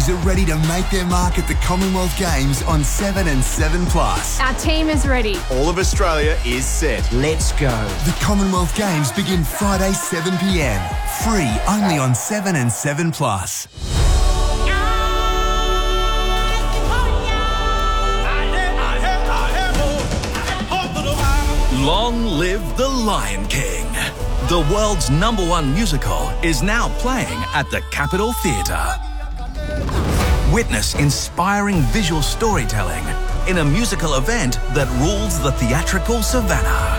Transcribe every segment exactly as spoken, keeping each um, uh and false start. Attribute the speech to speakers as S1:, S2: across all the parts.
S1: boys are ready to make their mark at the Commonwealth Games on seven and seven plus.
S2: Our team is ready.
S3: All of Australia is set.
S4: Let's go.
S1: The Commonwealth Games begin Friday seven p m. Free only on seven and seven plus.
S5: Long live the Lion King. The world's number one musical is now playing at the Capitol Theatre. Witness inspiring visual storytelling in a musical event that rules the theatrical savannah.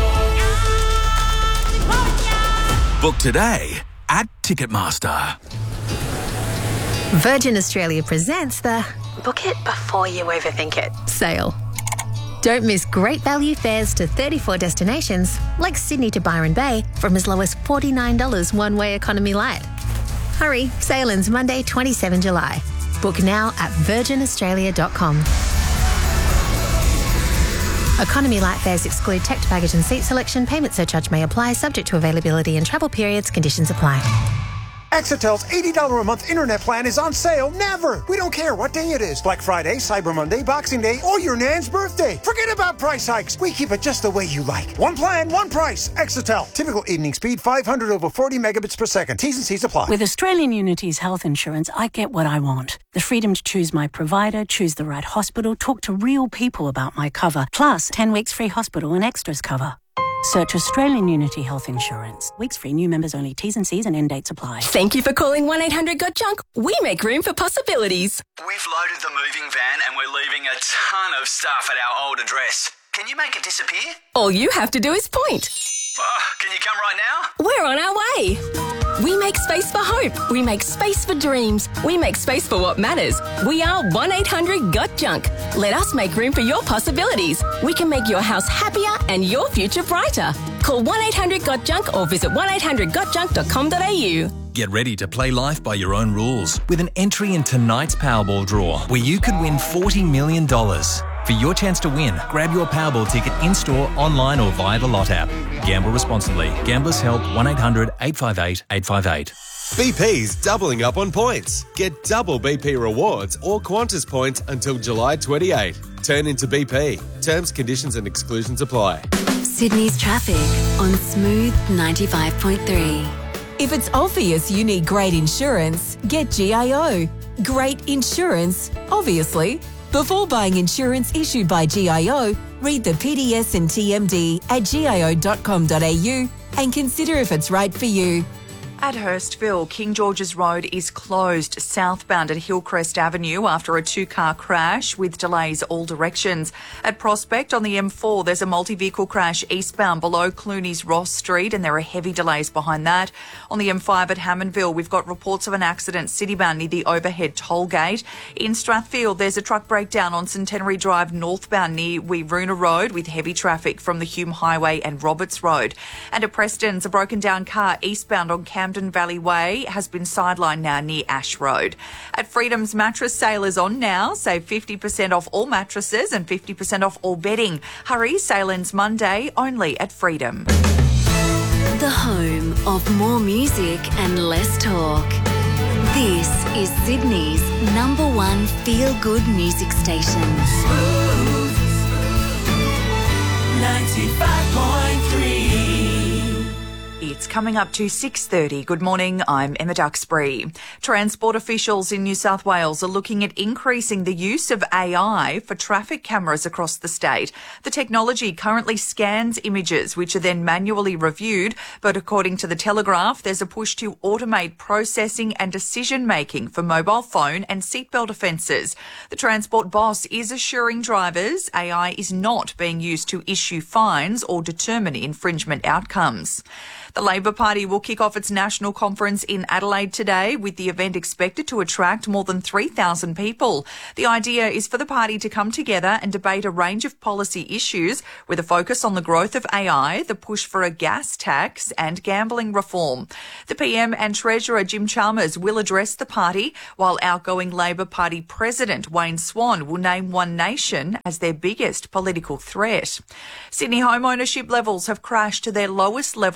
S5: Book today at Ticketmaster.
S6: Virgin Australia presents the Book It Before You Overthink It sale. Don't miss great value fares to thirty-four destinations, like Sydney to Byron Bay, from as low as forty-nine dollars one-way economy light. Hurry, sale ends Monday, the twenty-seventh of July. Book now at virgin australia dot com. Economy light fares exclude checked baggage and seat selection. Payment surcharge may apply, subject to availability and travel periods. Conditions apply.
S7: Exetel's eighty dollars a month internet plan is on sale never. We don't care what day it is. Black Friday, Cyber Monday, Boxing Day, or your nan's birthday. Forget about price hikes. We keep it just the way you like. One plan, one price. Exetel. Typical evening speed, five hundred over forty megabits per second. T's and C's apply.
S8: With Australian Unity's health insurance, I get what I want. The freedom to choose my provider, choose the right hospital, talk to real people about my cover, plus ten weeks free hospital and extras cover. Search Australian Unity Health Insurance. Weeks free, new members only. T's and C's and end dates apply.
S9: Thank you for calling one eight hundred got junk. We make room for possibilities.
S10: We've loaded the moving van and we're leaving a ton of stuff at our old address. Can you make it disappear?
S9: All you have to do is point.
S10: Oh, can you come right now?
S9: We're on our way. We make space for hope. We make space for dreams. We make space for what matters. We are one eight hundred got junk. Let us make room for your possibilities. We can make your house happier and your future brighter. Call one eight hundred got junk or visit one eight hundred got junk dot com dot a u.
S5: Get ready to play life by your own rules with an entry in tonight's Powerball draw, where you could win forty million dollars. For your chance to win, grab your Powerball ticket in-store, online or via the Lot app. Gamble responsibly. Gamblers Help one eight hundred eight five eight eight five eight.
S11: B P's doubling up on points. Get double B P rewards or Qantas points until July twenty-eighth. Turn into B P. Terms, conditions and exclusions apply.
S12: Sydney's traffic on Smooth ninety-five point three.
S13: If it's obvious you need great insurance, get G I O. Great insurance, obviously. Before buying insurance issued by G I O, read the P D S and T M D at g i o dot com dot a u and consider if it's right for you.
S14: At Hurstville, King George's Road is closed southbound at Hillcrest Avenue after a two-car crash with delays all directions. At Prospect on the M four, there's a multi-vehicle crash eastbound below Clooney's Ross Street and there are heavy delays behind that. On the M five at Hammondville, we've got reports of an accident citybound near the overhead toll gate. In Strathfield, there's a truck breakdown on Centenary Drive northbound near Weeroona Road with heavy traffic from the Hume Highway and Roberts Road. And at Preston's, a broken down car eastbound on Camden Camden Valley Way has been sidelined now near Ash Road. At Freedom's mattress sale is on now. Save fifty percent off all mattresses and fifty percent off all bedding. Hurry, sale ends Monday only at Freedom.
S12: The home of more music and less talk. This is Sydney's number one feel-good music station.
S15: Smooth ninety-five point three.
S14: It's coming up to six thirty. Good morning, I'm Emma Duxbury. Transport officials in New South Wales are looking at increasing the use of A I for traffic cameras across the state. The technology currently scans images which are then manually reviewed, but according to the Telegraph, there's a push to automate processing and decision-making for mobile phone and seatbelt offences. The Transport boss is assuring drivers A I is not being used to issue fines or determine infringement outcomes. The Labor Party will kick off its national conference in Adelaide today, with the event expected to attract more than three thousand people. The idea is for the party to come together and debate a range of policy issues with a focus on the growth of A I, the push for a gas tax and gambling reform. The P M and Treasurer Jim Chalmers will address the party, while outgoing Labor Party President Wayne Swan will name One Nation as their biggest political threat. Sydney home ownership levels have crashed to their lowest levels since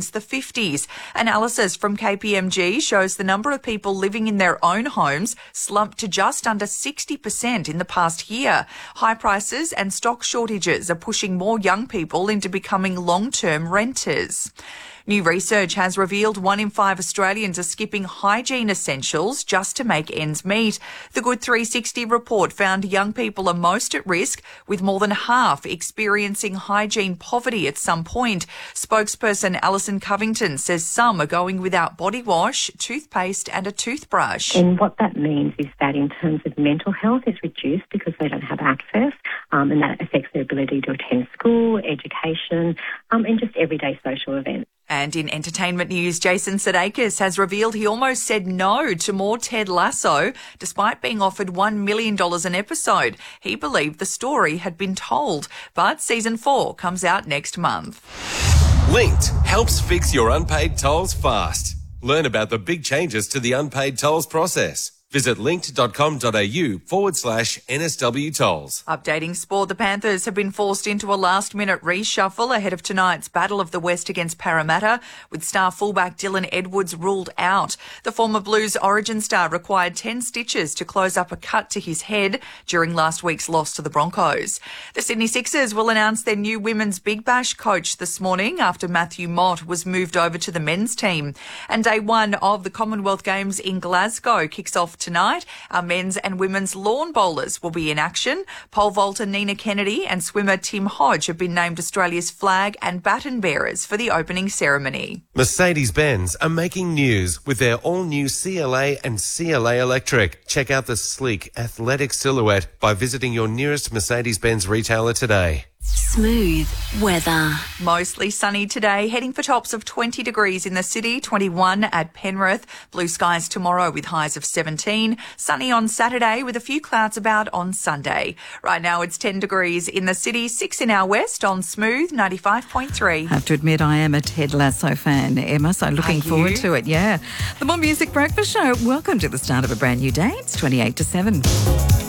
S14: since the fifties. Analysis from K P M G shows the number of people living in their own homes slumped to just under sixty percent in the past year. High prices and stock shortages are pushing more young people into becoming long-term renters. New research has revealed one in five Australians are skipping hygiene essentials just to make ends meet. The Good three sixty report found young people are most at risk, with more than half experiencing hygiene poverty at some point. Spokesperson Alison Covington says some are going without body wash, toothpaste and a toothbrush.
S2: And what that means is that in terms of mental health, it's reduced because they don't have access, um, and that affects their ability to attend school, education, um, and just everyday social events.
S14: And in entertainment news, Jason Sudeikis has revealed he almost said no to more Ted Lasso, despite being offered one million dollars an episode. He believed the story had been told, but season four comes out next month.
S11: Linked helps fix your unpaid tolls fast. Learn about the big changes to the unpaid tolls process. Visit linked.com.au forward slash NSW tolls.
S14: Updating sport, the Panthers have been forced into a last-minute reshuffle ahead of tonight's Battle of the West against Parramatta, with star fullback Dylan Edwards ruled out. The former Blues origin star required ten stitches to close up a cut to his head during last week's loss to the Broncos. The Sydney Sixers will announce their new women's Big Bash coach this morning after Matthew Mott was moved over to the men's team. And day one of the Commonwealth Games in Glasgow kicks off tonight. Our men's and women's lawn bowlers will be in action. Pole vaulter Nina Kennedy and swimmer Tim Hodge have been named Australia's flag and baton bearers for the opening ceremony.
S11: Mercedes-Benz are making news with their all-new C L A and C L A Electric. Check out the sleek, athletic silhouette by visiting your nearest Mercedes-Benz retailer today.
S12: Smooth weather.
S14: Mostly sunny today, heading for tops of twenty degrees in the city, twenty-one at Penrith. Blue skies tomorrow with highs of seventeen. Sunny on Saturday with a few clouds about on Sunday. Right now it's ten degrees in the city, six in our west on Smooth ninety-five point three.
S4: I have to admit I am a Ted Lasso fan, Emma, so looking forward to it, yeah. The More Music Breakfast Show. Welcome to the start of a brand new day. It's twenty-eight to seven.